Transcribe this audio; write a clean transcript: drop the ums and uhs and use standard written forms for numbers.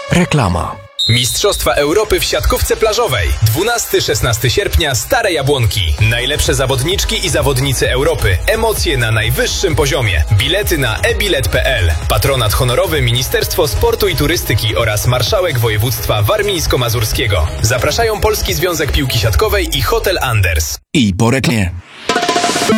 Reklama. Mistrzostwa Europy w siatkówce plażowej. 12-16 sierpnia, Stare Jabłonki. Najlepsze zawodniczki i zawodnicy Europy. Emocje na najwyższym poziomie. Bilety na ebilet.pl. Patronat honorowy Ministerstwo Sportu i Turystyki oraz Marszałek Województwa Warmińsko-Mazurskiego. Zapraszają Polski Związek Piłki Siatkowej i Hotel Anders. I po reklamie.